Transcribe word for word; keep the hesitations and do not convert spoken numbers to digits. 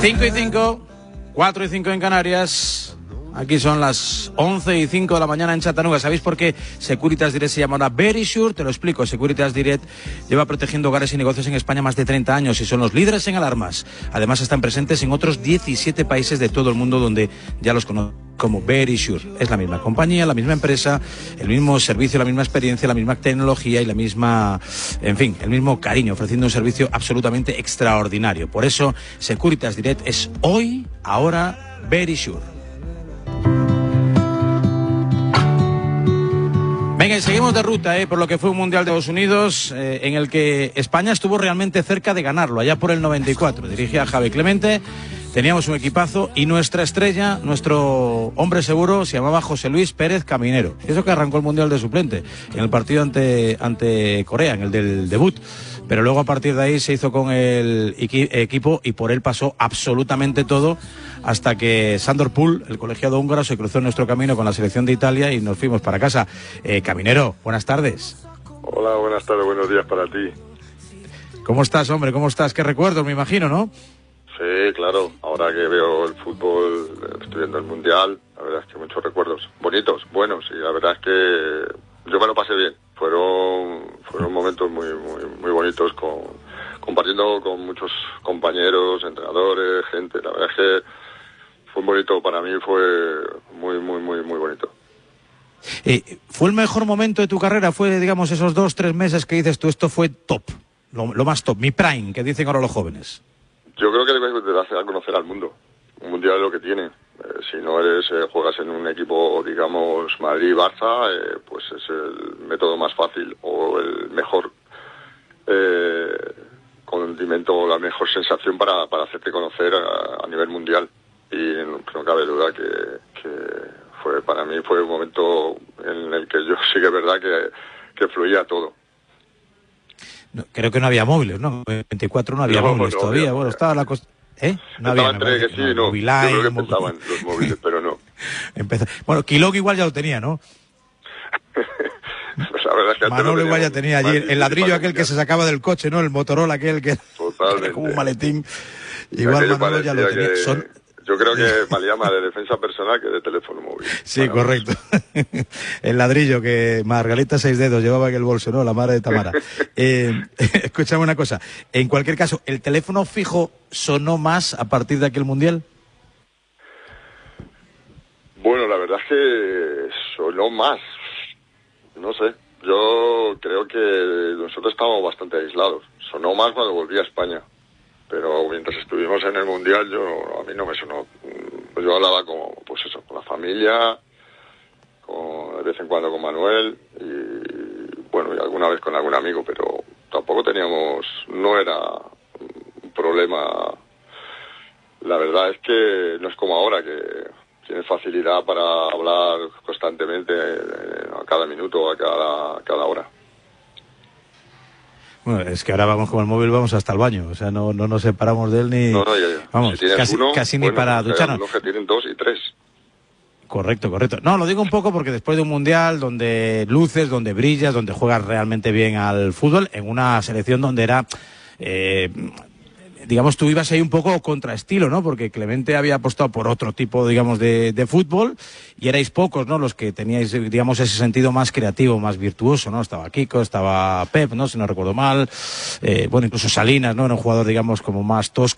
cinco y cinco, cuatro y cinco en Canarias. Aquí son las once y cinco de la mañana en Chattanooga. ¿Sabéis por qué Securitas Direct se llama ahora Verisure? Te lo explico. Securitas Direct lleva protegiendo hogares y negocios en España más de treinta años y son los líderes en alarmas. Además están presentes en otros diecisiete países de todo el mundo donde ya los conocen como Verisure. Es la misma compañía, la misma empresa, el mismo servicio, la misma experiencia, la misma tecnología y la misma, en fin, el mismo cariño, ofreciendo un servicio absolutamente extraordinario. Por eso Securitas Direct es hoy, ahora, Verisure. Venga, y seguimos de ruta, eh, por lo que fue un Mundial de Estados Unidos, eh, en el que España estuvo realmente cerca de ganarlo, allá por el noventa y cuatro. Dirigía Javi Clemente, teníamos un equipazo y nuestra estrella, nuestro hombre seguro, se llamaba José Luis Pérez Caminero. Eso que arrancó el Mundial de suplente, en el partido ante, ante Corea, en el del debut. Pero luego a partir de ahí se hizo con el equi- equipo y por él pasó absolutamente todo hasta que Sandor Pool, el colegiado húngaro, se cruzó en nuestro camino con la selección de Italia y nos fuimos para casa. Eh, Caminero, buenas tardes. Hola, buenas tardes, buenos días para ti. ¿Cómo estás, hombre? ¿Cómo estás? ¿Qué recuerdos, me imagino, no? Sí, claro, ahora que veo el fútbol, estoy viendo el Mundial, la verdad es que muchos recuerdos bonitos, buenos, y la verdad es que yo me lo pasé bien. Fueron fueron momentos muy muy muy bonitos, con compartiendo con muchos compañeros, entrenadores, gente. La verdad es que fue bonito, para mí fue muy muy muy muy bonito. Eh, ¿Fue el mejor momento de tu carrera? ¿Fue, digamos, esos dos, tres meses que dices tú, esto fue top, lo, lo más top, mi prime, que dicen ahora los jóvenes? Yo creo que te da a conocer al mundo. Un Mundial es lo que tiene. Eh, si no eres eh, juegas en un equipo, digamos, Madrid-Barça, eh, pues es el método más fácil o el mejor eh, condimento, la mejor sensación para, para hacerte conocer a, a nivel mundial. Y no, no cabe duda que, que fue para mí fue un momento en el que yo sí que es verdad que, que fluía todo. No, creo que no había móviles, ¿no? En veinticuatro no había no, móviles no, todavía. no, bueno, no. estaba la cosa... ¿Eh? No Estaba había, entre que sí y no. Moviline, Yo creo que móvil... empezaban los móviles, pero no. Empezó... Bueno, Kilog igual ya lo tenía, ¿no? La verdad es que Manolo igual ya tenía allí el, el ladrillo aquel que se sacaba del coche, ¿no? El Motorola aquel que era como un maletín. Igual Aquello Manolo ya lo tenía. que... Son... Yo creo que valía más de defensa personal que de teléfono móvil. Sí, correcto. El ladrillo que Margarita Seis Dedos llevaba en el bolso, ¿no? La madre de Tamara. eh, escúchame una cosa. En cualquier caso, ¿el teléfono fijo sonó más a partir de aquel Mundial? Bueno, la verdad es que sonó más. No sé. Yo creo que nosotros estábamos bastante aislados. Sonó más cuando volví a España. Pero mientras estuvimos en el Mundial, yo a mí no me sonó. Yo hablaba con, pues eso, con la familia, con, de vez en cuando con Manuel y bueno, y alguna vez con algún amigo, pero tampoco teníamos, no era un problema. La verdad es que no es como ahora, que tienes facilidad para hablar constantemente a cada minuto o a cada, a cada hora. Bueno, es que ahora vamos con el móvil, vamos hasta el baño, o sea, no, no nos separamos de él ni... No, no, ya, ya. Vamos, si casi, uno, casi bueno, ni para ducharnos. Los que tienen dos y tres. Correcto, correcto. No, lo digo un poco porque después de un Mundial donde luces, donde brillas, donde juegas realmente bien al fútbol, en una selección donde era... Eh, digamos, tú ibas ahí un poco contraestilo, ¿no? Porque Clemente había apostado por otro tipo, digamos, de, de fútbol y erais pocos, ¿no? Los que teníais, digamos, ese sentido más creativo, más virtuoso, ¿no? Estaba Kiko, estaba Pep, ¿no? Si no recuerdo mal. Eh, bueno, incluso Salinas, ¿no? Era un jugador, digamos, como más tosco.